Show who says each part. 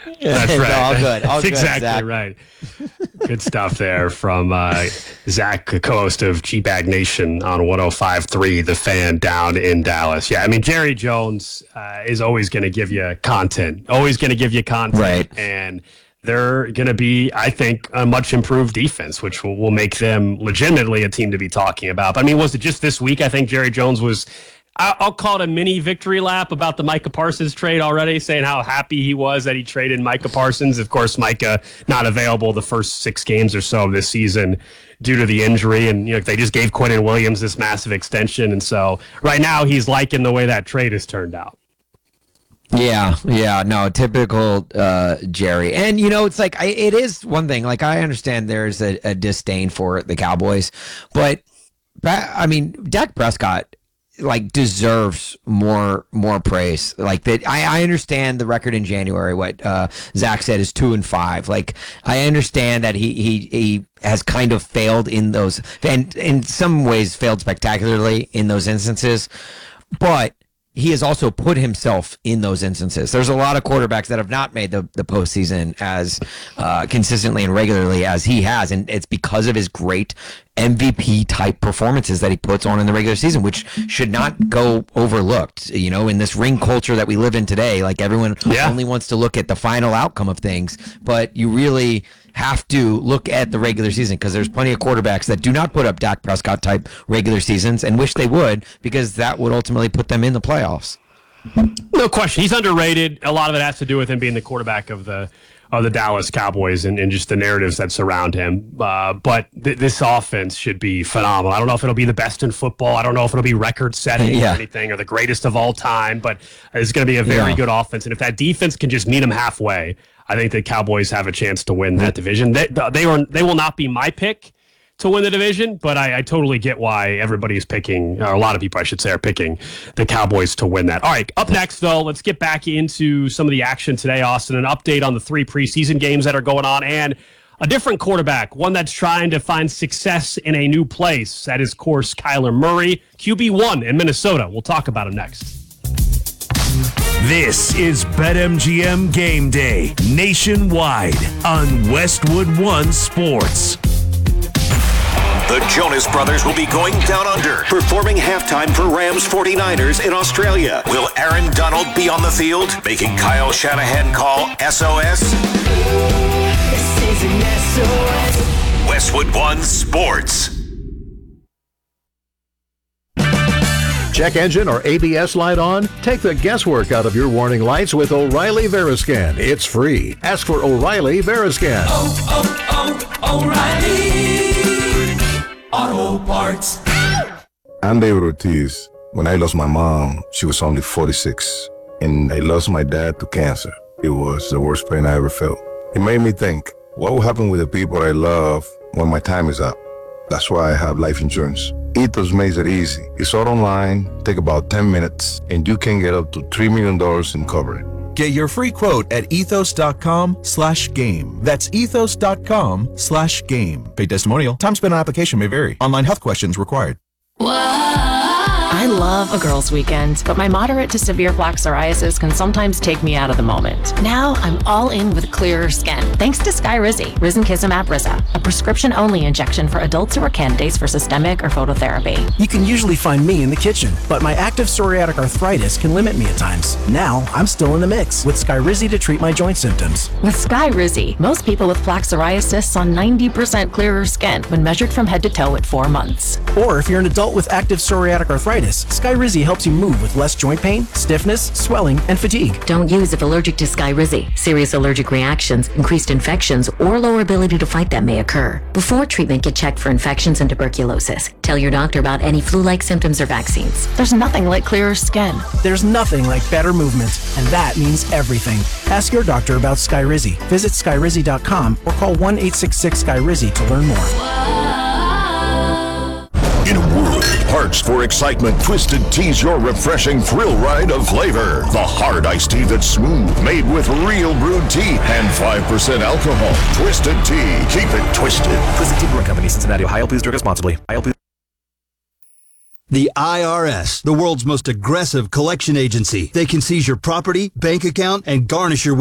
Speaker 1: That's right.
Speaker 2: All good. All
Speaker 1: That's
Speaker 2: good,
Speaker 1: exactly
Speaker 2: Zach.
Speaker 1: right. Good stuff there from Zach, co-host of G-Bag Nation on 105.3 The Fan down in Dallas. Yeah, I mean, Jerry Jones is always going to give you content.
Speaker 2: Right.
Speaker 1: And they're going to be, I think, a much improved defense, which will make them legitimately a team to be talking about. But I mean, was it just this week? I think Jerry Jones was, I'll call it a mini victory lap about the Micah Parsons trade already, saying how happy he was that he traded Micah Parsons. Of course, Micah not available the first 6 games or so of this season due to the injury. And they just gave Quinnen Williams this massive extension. And so right now he's liking the way that trade has turned out.
Speaker 2: Yeah, no, typical Jerry. And, it's like, it is one thing. Like, I understand there's a disdain for the Cowboys, but, I mean, Dak Prescott, deserves more praise. Like, that, I understand the record in January, what Zach said is 2-5. Like, I understand that he has kind of failed in those, and in some ways failed spectacularly in those instances, but he has also put himself in those instances. There's a lot of quarterbacks that have not made the postseason as consistently and regularly as he has, and it's because of his great MVP type performances that he puts on in the regular season, which should not go overlooked. In this ring culture that we live in today, like, everyone only wants to look at the final outcome of things, but you really have to look at the regular season, because there's plenty of quarterbacks that do not put up Dak Prescott type regular seasons and wish they would, because that would ultimately put them in the playoffs.
Speaker 1: No question. He's underrated. A lot of it has to do with him being the quarterback of the Dallas Cowboys and just the narratives that surround him. But this offense should be phenomenal. I don't know if it'll be the best in football. I don't know if it'll be record-setting or anything, or the greatest of all time, but it's going to be a very good offense. And if that defense can just meet them halfway, I think the Cowboys have a chance to win that division. They will not be my pick to win the division, but I totally get why everybody is picking, or a lot of people, I should say, are picking the Cowboys to win that. All right, up next, though, let's get back into some of the action today, Austin. An update on the 3 preseason games that are going on, and a different quarterback, one that's trying to find success in a new place. That is, of course, Kyler Murray, QB1 in Minnesota. We'll talk about him next.
Speaker 3: This is BetMGM Game Day nationwide on Westwood One Sports.
Speaker 4: The Jonas Brothers will be going down under, performing halftime for Rams 49ers in Australia. Will Aaron Donald be on the field, making Kyle Shanahan call SOS? This is an SOS. Westwood One Sports.
Speaker 5: Check engine or ABS light on? Take the guesswork out of your warning lights with O'Reilly Veriscan. It's free. Ask for O'Reilly Veriscan.
Speaker 6: O'Reilly Auto Parts.
Speaker 7: I'm David Ortiz. When I lost my mom, she was only 46. And I lost my dad to cancer. It was the worst pain I ever felt. It made me think, what will happen with the people I love when my time is up? That's why I have life insurance. Ethos makes it easy. It's all online, take about 10 minutes, and you can get up to $3 million in coverage.
Speaker 8: Get your free quote at ethos.com/game. That's ethos.com/game. Paid testimonial. Time spent on application may vary. Online health questions required.
Speaker 9: I love a girls' weekend, but my moderate to severe plaque psoriasis can sometimes take me out of the moment. Now I'm all in with clearer skin, thanks to Skyrizi, Risankizumab Riza, a prescription-only injection for adults who are candidates for systemic or phototherapy.
Speaker 10: You can usually find me in the kitchen, but my active psoriatic arthritis can limit me at times. Now I'm still in the mix with Skyrizi to treat my joint symptoms.
Speaker 9: With Skyrizi, most people with plaque psoriasis saw 90% clearer skin when measured from head to toe at 4 months.
Speaker 10: Or if you're an adult with active psoriatic arthritis, Skyrizi helps you move with less joint pain, stiffness, swelling, and fatigue.
Speaker 11: Don't use if allergic to Skyrizi. Serious allergic reactions, increased infections, or lower ability to fight them may occur. Before treatment, get checked for infections and tuberculosis. Tell your doctor about any flu-like symptoms or vaccines.
Speaker 9: There's nothing like clearer skin.
Speaker 10: There's nothing like better movement, and that means everything. Ask your doctor about Skyrizi. Visit Skyrizi.com or call 1-866-SKYRIZI to learn more.
Speaker 4: In a world of hearts for excitement, Twisted Tea's your refreshing thrill ride of flavor. The hard iced tea that's smooth, made with real brewed tea and 5% alcohol. Twisted Tea. Keep it twisted.
Speaker 12: Twisted Tea Brewing Company, Cincinnati, Ohio. Please drink responsibly.
Speaker 13: The IRS, the world's most aggressive collection agency. They can seize your property, bank account, and garnish your